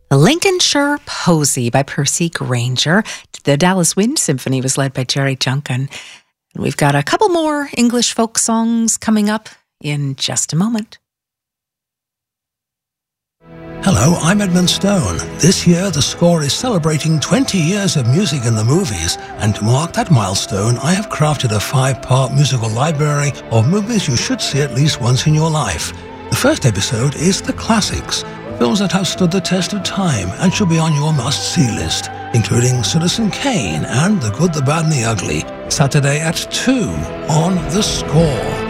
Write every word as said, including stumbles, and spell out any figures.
The Lincolnshire Posy by Percy Grainger. The Dallas Wind Symphony was led by Jerry Junkin. We've got a couple more English folk songs coming up in just a moment. Hello, I'm Edmund Stone. This year, the score is celebrating twenty years of music in the movies, and to mark that milestone, I have crafted a five-part musical library of movies you should see at least once in your life. The first episode is The Classics, films that have stood the test of time and should be on your must-see list, including Citizen Kane and The Good, the Bad and the Ugly, Saturday at two on The Score.